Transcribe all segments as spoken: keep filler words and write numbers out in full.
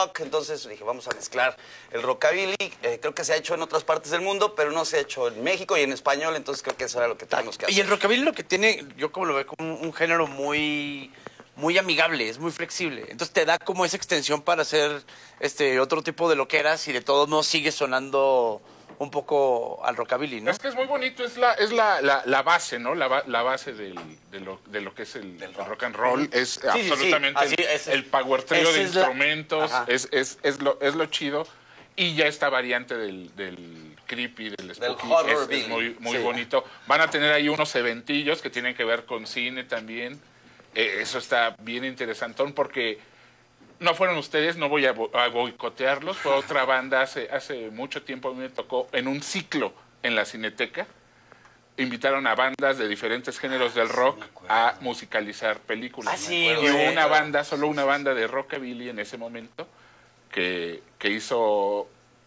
rock, entonces dije, vamos a mezclar el rockabilly. Eh, creo que se ha hecho en otras partes del mundo, pero no se ha hecho en México y en español, entonces creo que eso era lo que teníamos que hacer. Y el rockabilly lo que tiene, yo como lo veo, como un, un género muy... muy amigable, es muy flexible. Entonces te da como esa extensión para hacer este otro tipo de loqueras y de todos modos sigue sonando un poco al rockabilly, ¿no? Es que es muy bonito, es la, es la, la, la base, ¿no? La, ba- la base del, de, lo, de lo que es el, el rock and roll. Es sí, absolutamente sí. Así es. el, el power trio de Esa es la- instrumentos, Ajá. es, es, es, lo, es lo chido. Y ya esta variante del, del creepy, del spooky, horror es, billy. es muy, muy Sí. bonito. Van a tener ahí unos eventillos que tienen que ver con cine también. Eh, eso está bien interesantón porque no fueron ustedes, no voy a, bo- a boicotearlos, fue otra banda hace, hace mucho tiempo, a mí me tocó en un ciclo en la Cineteca, invitaron a bandas de diferentes géneros del rock a musicalizar películas. Ah, sí, y güey. hubo una banda, solo una banda de rockabilly en ese momento, que, que hizo,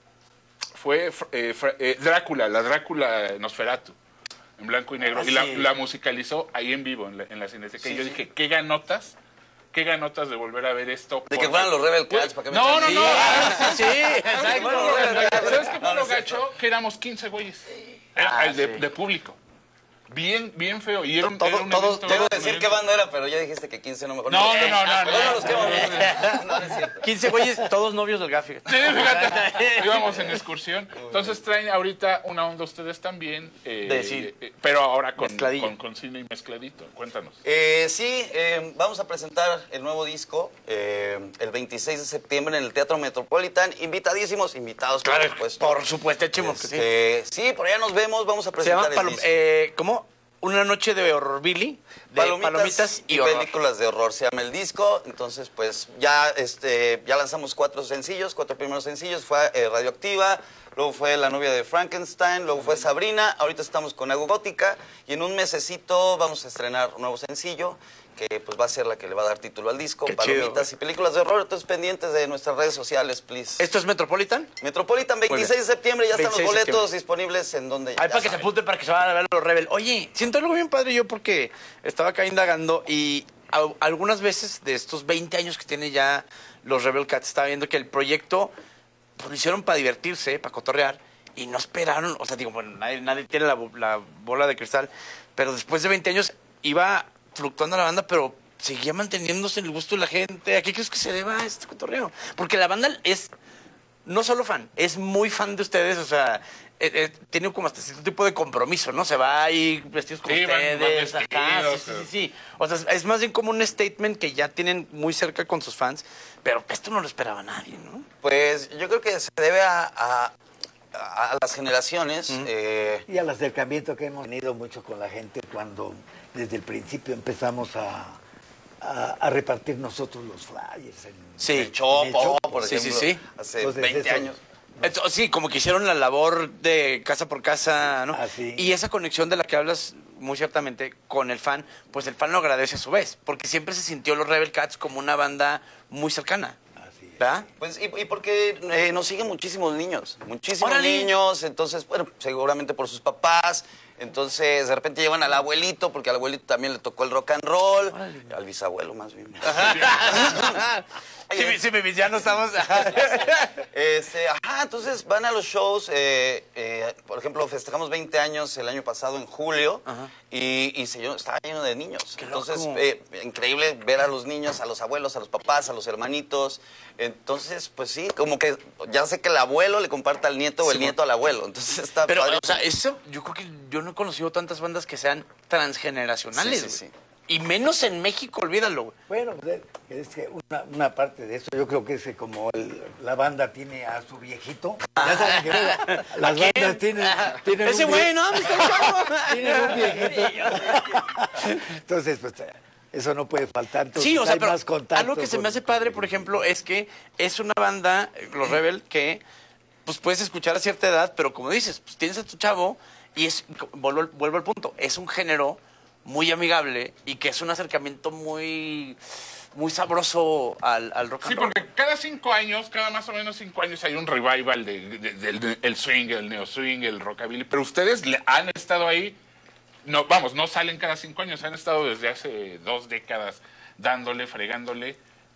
fue eh, fra- eh, Drácula, la Drácula Nosferatu, en blanco y negro, Ah, y la, sí. la musicalizó ahí en vivo, en la, en la Cineteca, y yo dije, qué ganotas, qué ganotas de volver a ver esto. De que porque- fueran los Rebel Cats, ¿para qué me No, no, traen? no. Ah, sí, sí, ¿Sabes qué exacto. fue lo- ¿Sabes qué fue No, no lo es gacho? Que éramos quince güeyes. Era Ah, el de, sí. de público. Bien, bien feo. Y era un, Todo, era un todo, evento- quiero un decir evento- qué banda era, pero ya dijiste que quince no mejor. No, los no, quemo. no, no, Mejor no. los quemo, no, no, no es cierto. quince güeyes, todos novios del Gafi. Sí, fíjate, íbamos en excursión. Entonces traen ahorita una onda ustedes también, eh, De sí. eh, pero ahora con, Mezcladillo. con, con cine y mezcladito. Cuéntanos. Eh, sí, eh, vamos a presentar el nuevo disco eh, el veintiséis de septiembre en el Teatro Metropolitan. Invitadísimos, invitados, por supuesto. Por supuesto, echemos que sí. Este, sí, por allá nos vemos, vamos a Se llama presentar el Palom- disco. eh, ¿cómo? Una noche de horror Billy, de Palomitas, palomitas, y, y horror. películas de horror se llama el disco. Entonces, pues ya este ya lanzamos cuatro sencillos, cuatro primeros sencillos. Fue eh, Radioactiva, luego fue La novia de Frankenstein, luego fue Sabrina. Ahorita estamos con Agua Gótica y en un mesecito vamos a estrenar un nuevo sencillo que pues va a ser la que le va a dar título al disco. Qué Palomitas chido, y películas de horror. Entonces, pendientes de nuestras redes sociales, please. ¿Esto es Metropolitan? Metropolitan, veintiséis de bien. septiembre, ya están los veintiséis de boletos septiembre. disponibles en donde Ahí ya para que se saben. apunten para que se vayan a ver los Rebel. Oye, siento algo bien padre yo porque estaba acá indagando y a- algunas veces de estos veinte años que tiene ya los Rebel Cats, estaba viendo que el proyecto pues, lo hicieron para divertirse, para cotorrear y no esperaron, o sea, digo, bueno, nadie, nadie tiene la, bo- la bola de cristal, pero después de veinte años iba fluctuando la banda, pero seguía manteniéndose en el gusto de la gente. ¿A qué crees que se deba este cotorreo? Porque la banda es no solo fan, es muy fan de ustedes, o sea, eh, eh, tiene como hasta cierto tipo de compromiso, ¿no? Se va ahí vestidos como Sí, van- van ustedes, acá, sí, vestidos, sí, sí, sí. O sea, es más bien como un statement que ya tienen muy cerca con sus fans, pero esto no lo esperaba nadie, ¿no? Pues yo creo que se debe a, a- a las generaciones. eh, Y al acercamiento que hemos tenido mucho con la gente cuando desde el principio empezamos a, a, a repartir nosotros los flyers. En, Sí. el Chopo, el Chopo, por sí, sí, ejemplo, sí. hace Entonces, veinte eso- años. Esto- sí, como que hicieron la labor de casa por casa, ¿no? Así. Y esa conexión de la que hablas muy ciertamente con el fan, pues el fan lo agradece a su vez, porque siempre se sintió los Rebel Cats como una banda muy cercana, Así es. ¿verdad? Pues, y, y porque eh, nos siguen muchísimos niños, muchísimos ¡Órale! niños, entonces, bueno, seguramente por sus papás, entonces de repente llevan al abuelito, porque al abuelito también le tocó el rock and roll, Órale. al bisabuelo más bien. Sí, mi- sí, mi- ya no estamos... Este, ajá, entonces van a los shows, eh, eh, por ejemplo, festejamos veinte años el año pasado en julio Ajá. y, y se llenó- estaba lleno de niños. Qué Entonces, loco. eh, increíble ver a los niños, a los abuelos, a los papás, a los hermanitos. Entonces, pues sí, como que ya sé que el abuelo le comparte al nieto o el Sí, nieto al abuelo. Entonces está Pero, padre. o sea, eso, yo creo que yo no he conocido tantas bandas que sean transgeneracionales, Sí, sí, güey. sí. Y menos en México, olvídalo, güey. Bueno, pues, es que una, una parte de eso, yo creo que es que como el- la banda tiene a su viejito, ya saben que las bandas tienen, tienen Ese un güey, vie- ¿no? Mister Chavo. tienen un viejito. Entonces, pues eso no puede faltar. Entonces, Sí, o sea, hay pero más contacto algo que se me con- hace padre, por ejemplo, es que es una banda, eh, los Rebel, que pues puedes escuchar a cierta edad, pero como dices, pues tienes a tu chavo y es, vuelvo, al- vuelvo al punto, es un género muy amigable y que es un acercamiento muy, muy sabroso al, al rock and Sí, roll. porque cada cinco años, cada más o menos cinco años hay un revival de- de- del de- el swing, el neo swing, el rockabilly. Pero ustedes le- han estado ahí, no, vamos, no salen cada cinco años, han estado desde hace dos décadas dándole, fregándole.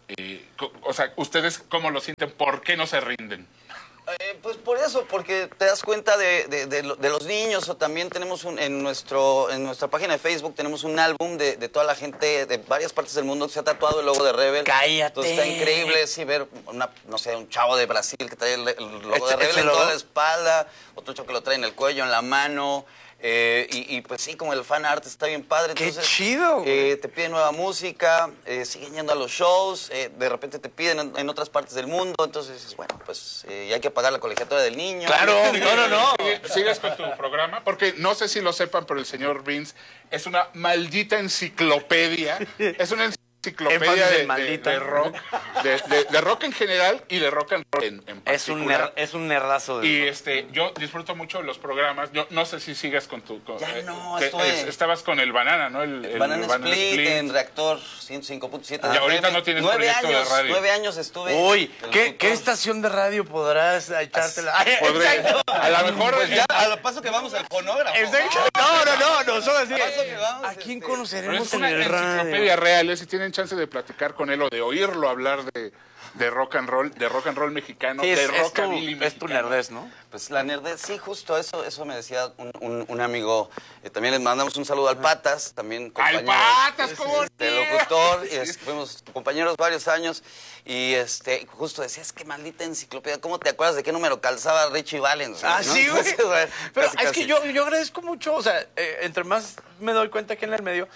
Eh, co- o sea, ¿ustedes cómo lo sienten? ¿Por qué no se rinden? Eh, pues por eso, porque te das cuenta de, de, de lo- de los niños, o también tenemos un, en, nuestro, en nuestra página de Facebook tenemos un álbum de, de toda la gente de varias partes del mundo que se ha tatuado el logo de Rebel. ¡Cállate! Entonces está increíble, sí, ver, una, no sé, un chavo de Brasil que trae el, el logo de ¿Este- Rebel este en logo? toda la espalda, otro chavo que lo trae en el cuello, en la mano. Eh, y, y, pues sí, como el fan art está bien padre. ¡Qué Entonces, chido, güey! eh, te piden nueva música, eh, siguen yendo a los shows, eh, de repente te piden en, en otras partes del mundo, entonces dices, bueno, pues eh, ya hay que pagar la colegiatura del niño. Claro, no, no, no. Sigue- ¿Sigues con tu programa? Porque no sé si lo sepan, pero el señor Vince es una maldita enciclopedia. Es una enciclopedia Énfasis de, en de- maldita. de rock, de, de- de rock en general y de rock and roll en, en Es un, particular. ner- es un nerdazo. De Y este, yo disfruto mucho los programas. Yo no sé si sigas con tu. con- Ya eh, no, que estoy- es- estabas con el Banana, ¿no? El, el Banana Banana Split, en Reactor ciento cinco punto siete. Y ahorita no tienes nueve proyecto de años, radio. Nueve años estuve. Uy, de ¿qué, locutor. ¿qué estación de radio podrás echártela? Ay, Podré- exacto. a lo mejor. Pues ya, a lo paso que vamos al fonógrafo. Exacto. No, no, no, no, son así. Paso que vamos, ¿A quién este, Pero conoceremos es en una el radio? enciclopedia real, ¿eh? Si tienen chance de platicar con él o de oírlo hablar de, de rock and roll, de rock and roll mexicano, Sí, de es, es tu, rockabilly es tu mexicano. nerdez, ¿no? Pues la nerdez, sí, justo eso, eso me decía un, un- un amigo. Eh, también les mandamos un saludo al Patas, también ¡Al compañero. Patas, cómo De no! locutor, y es- fuimos compañeros varios años, y este, justo decía, es que maldita enciclopedia, ¿cómo te acuerdas de qué número calzaba Richie Valens? Ah, ¿no? sí, güey. Entonces, bueno, Pero casi, es casi. que yo, yo agradezco mucho, o sea, eh, entre más me doy cuenta que en el medio,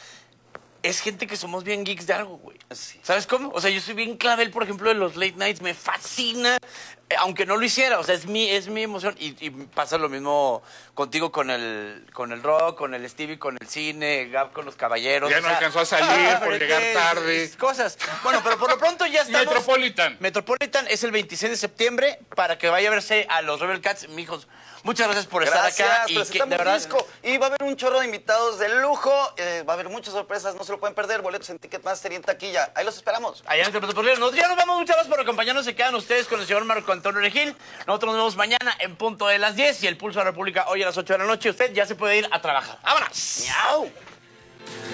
es gente que somos bien geeks de algo, güey. Sí. ¿Sabes cómo? O sea, yo soy bien clavel, por ejemplo, de los late nights, me fascina, eh, aunque no lo hiciera, o sea, es mi, es mi emoción. Y, y pasa lo mismo contigo con el, con el rock, con el Stevie, con el cine, Gab con los caballeros. Ya o no sea, alcanzó a salir por diferentes llegar tarde. Cosas. Bueno, pero por lo pronto ya estamos. Metropolitan. Metropolitan es el veintiséis de septiembre para que vaya a verse a los Rebel Cats. Mijos, muchas gracias por Gracias, estar acá. Y que, presentamos de verdad, disco. Y va a haber un chorro de invitados de lujo. eh, va a haber muchas sorpresas, no se lo pueden perder. Boletos en Ticketmaster y en taquilla. Ahí los esperamos. allá en el Metropolitan. Nosotros ya nos vamos, muchas gracias por acompañarnos. Se quedan ustedes con el señor Marco Antonio Regil. Nosotros nos vemos mañana en punto de las diez y el Pulso de la República hoy a las ocho de la noche. Usted ya se puede ir a trabajar. ¡Vámonos! ¡Miau!